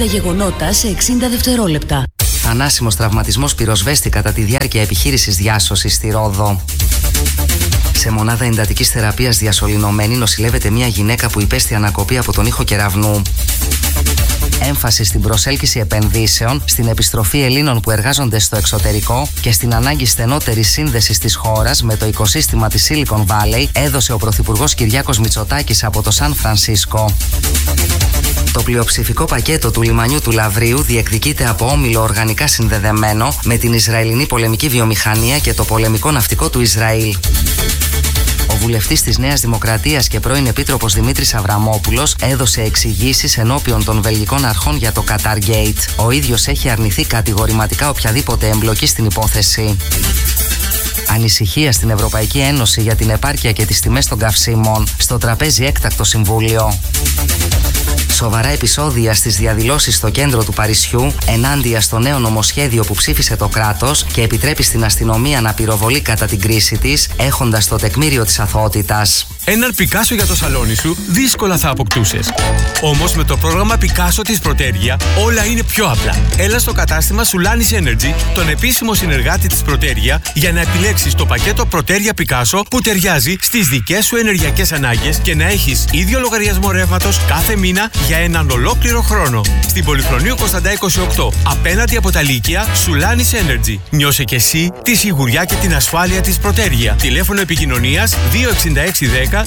Τα γεγονότα σε 60 δευτερόλεπτα. Θανάσιμος τραυματισμός πυροσβέστη κατά τη διάρκεια επιχείρησης διάσωσης στη Ρόδο. Σε μονάδα εντατικής θεραπείας διασωληνωμένη νοσηλεύεται μια γυναίκα που υπέστη ανακοπή από τον ήχο κεραυνού. Έμφαση στην προσέλκυση επενδύσεων, στην επιστροφή Ελλήνων που εργάζονται στο εξωτερικό και στην ανάγκη στενότερης σύνδεσης της χώρας με το οικοσύστημα της Silicon Valley έδωσε ο Πρωθυπουργός Κυριάκος Μητσοτάκης από το Σαν Φρανσίσκο. Το πλειοψηφικό πακέτο του λιμανιού του Λαβρίου διεκδικείται από όμιλο οργανικά συνδεδεμένο με την Ισραηλινή πολεμική βιομηχανία και το πολεμικό ναυτικό του Ισραήλ. Ο βουλευτής της Νέας Δημοκρατίας και πρώην επίτροπος Δημήτρης Αβραμόπουλος έδωσε εξηγήσεις ενώπιον των βελγικών αρχών για το Qatar Gate. Ο ίδιος έχει αρνηθεί κατηγορηματικά οποιαδήποτε εμπλοκή στην υπόθεση. Ανησυχία στην Ευρωπαϊκή Ένωση για την επάρκεια και τις τιμές των καυσίμων. Στο τραπέζι έκτακτο συμβούλιο. Σοβαρά επεισόδια στις διαδηλώσεις στο κέντρο του Παρισιού ενάντια στο νέο νομοσχέδιο που ψήφισε το κράτος και επιτρέπει στην αστυνομία να πυροβολεί κατά την κρίση της, έχοντας το τεκμήριο της αθωότητας. Έναν Πικάσο για το σαλόνι σου δύσκολα θα αποκτούσες. Όμως με το πρόγραμμα Πικάσο της Πρωτέρια όλα είναι πιο απλά. Έλα στο κατάστημα Solanis Energy, τον επίσημο συνεργάτη της Πρωτέρια, για να επιλέξεις το πακέτο Πρωτέρια Πικάσο που ταιριάζει στις δικές σου ενεργειακές ανάγκες και να έχεις ίδιο λογαριασμό ρεύματος κάθε μήνα για έναν ολόκληρο χρόνο. Στην Πολυχρονίου Κωνσταντά 28, απέναντι από τα Λύκεια, Solanis Energy. Νιώσε και εσύ τη σιγουριά και την ασφάλεια της Πρωτέρια. Τηλέφωνο επικοινωνίας 26610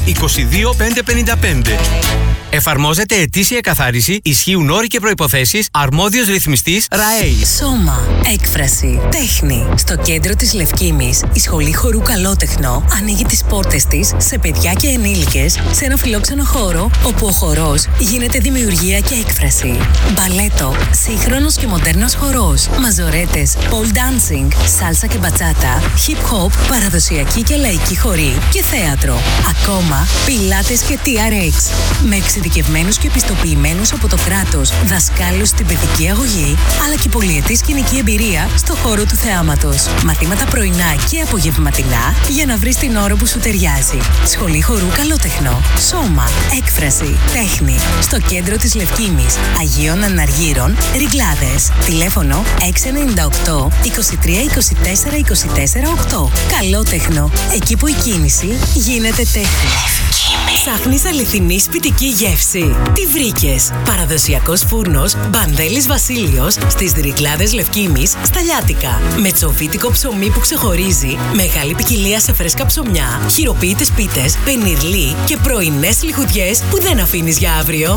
22555. Εφαρμόζεται ετήσια καθάριση, ισχύουν όροι και προϋποθέσεις, αρμόδιος ρυθμιστής ΡΑΕΙ. Σώμα, έκφραση, τέχνη. Στο κέντρο της Λευκήμης, η Σχολή Χορού Καλότεχνο ανοίγει τις πόρτες της σε παιδιά και ενήλικες σε ένα φιλόξενο χώρο όπου ο χορός γίνεται δημιουργία και έκφραση. Μπαλέτο, σύγχρονος και μοντέρνος χορός, μαζορέτες, pole dancing, σάλσα και μπατσάτα, hip hop, παραδοσιακή και λαϊκή χορή και θέατρο. Ακόμα, πιλάτες και TRX. Με εξειδικευμένους και επιστοποιημένους από το κράτος δασκάλους στην παιδική αγωγή, αλλά και πολυετή σκηνική εμπειρία στο χώρο του θεάματος. Μαθήματα πρωινά και απογευματινά για να βρεις την ώρα που σου ταιριάζει. Σχολή Χορού Καλότεχνο. Σώμα, έκφραση, τέχνη. Στο κέντρο της Λευκήμης, Αγίων Αναργύρων, Ριγκλάδες. Τηλέφωνο 698 23 24 24 8. Καλότεχνο. Εκεί που η κίνηση γίνεται τέχνη. Ψάχνεις αληθινή σπιτική γεύση? Τι βρήκες? Παραδοσιακός φούρνος Μπανδέλης Βασίλειος στις Ριγκλάδες Λευκήμης στα Λιάτικα. Με τσοβίτικο ψωμί που ξεχωρίζει, μεγάλη ποικιλία σε φρέσκα ψωμιά, χειροποίητες πίτες, πενιρλί και πρωινές λιχουδιές που δεν αφήνεις για αύριο.